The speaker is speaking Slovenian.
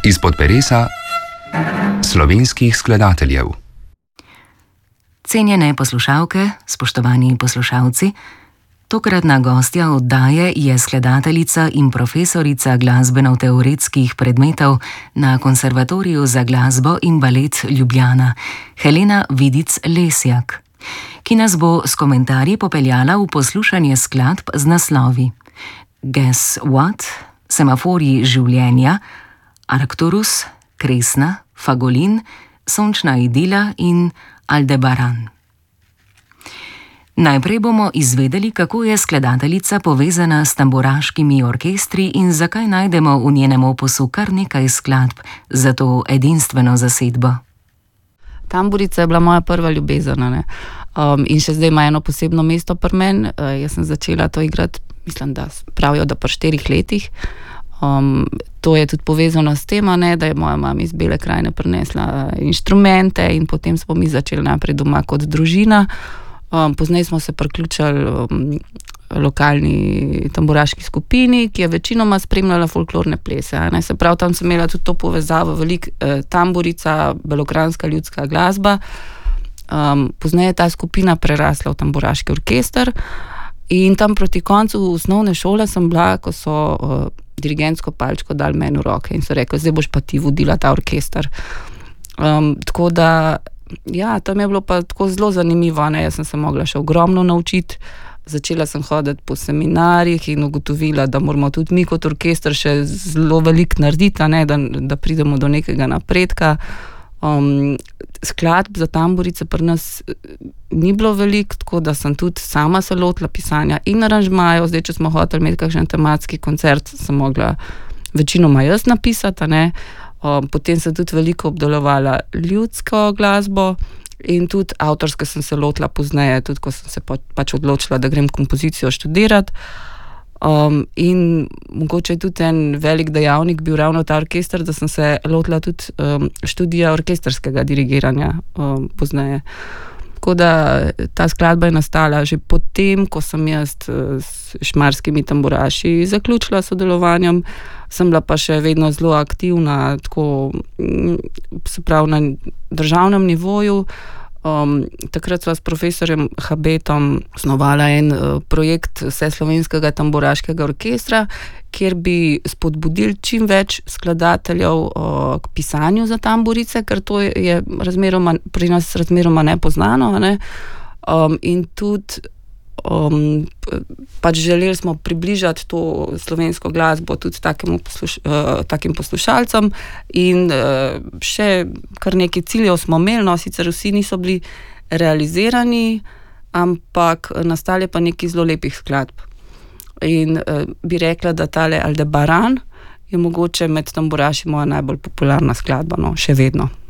Izpod peresa slovenskih skladateljev. Cenjene poslušalke, spoštovani poslušalci, tokratna gostja oddaje je skladateljica in profesorica glasbeno-teoretskih predmetov na Konservatoriju za glasbo in balet Ljubljana, Helena Vidic-Lesjak, ki nas bo s komentarji popeljala v poslušanje skladb z naslovi Guess What, Semaforji življenja, Arcturus, Kresna, Fagolin, Sončna idila in Aldebaran. Najprej bomo izvedeli, kako je skladateljica povezana s tamburaškimi orkestri in zakaj najdemo v njenem opusu kar nekaj skladb za to edinstveno zasedbo. Tamburica je bila moja prva ljubezen, in še zdaj ima eno posebno mesto pri meni. Jaz sem začela to igrati, mislim, da pravijo, da pri 4 letih. To je tudi povezano s tem, da je moja mama iz Bele krajine prinesla inštrumente in potem smo mi začeli najprej doma kot družina. Pozneje smo se priključili lokalni tamburaški skupini, ki je večinoma spremljala folklorne plese. Se pravi, tam sem imela tudi to povezavo, veliko tamburica, belokranjska ljudska glasba. Pozneje je ta skupina prerasla v tamburaški orkester in tam proti koncu osnovne šole sem bila, ko so dirigentsko palčko dali meni v roke in so rekli, zdaj boš pa ti vodila ta orkester. Tako da, ja, tam je bilo pa tako zelo zanimivo, jaz sem se mogla še ogromno naučiti. Začela sem hoditi po seminarjih in ugotovila, da moramo tudi mi kot orkester še zelo veliko narediti, da pridemo do nekega napredka. Skladb za tamburice pri nas ni bilo veliko, tako da sem tudi sama se lotila pisanja in aranžmajev. Zdaj, če smo hoteli imeti kakšen tematski koncert, sem mogla večinoma jaz napisati, Potem sem tudi veliko obdelovala ljudsko glasbo in tudi avtorske sem se lotila pozneje, tudi ko sem se pač odločila, da grem kompozicijo študirati. In mogoče je tudi en velik dejavnik bil ravno ta orkester, da sem se lotila tudi študija orkesterskega dirigiranja pozneje. Tako da ta skladba je nastala že potem, ko sem jaz s šmarskimi tamburaši zaključila sodelovanjem. Sem bila pa še vedno zelo aktivna, tako se pravi na državnem nivoju. Takrat sva s profesorjem Habetom osnovala en projekt Vseslovenskega tamburaškega orkestra, kjer bi spodbudili čim več skladateljev k pisanju za tamburice, ker to je pri nas razmeroma nepoznano, in tudi pač želeli smo približati to slovensko glasbo tudi takim poslušalcem in še kar nekaj ciljev smo imeli, sicer vsi niso bili realizirani, ampak nastali pa nekaj zelo lepih skladb. In bi rekla, da tale Aldebaran je mogoče med tamburaši moja najbolj popularna skladba, še vedno.